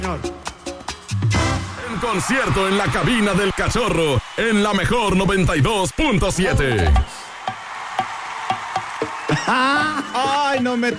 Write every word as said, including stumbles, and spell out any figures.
En concierto en la cabina del Cachorro, en la mejor noventa y dos punto siete. Ay, no me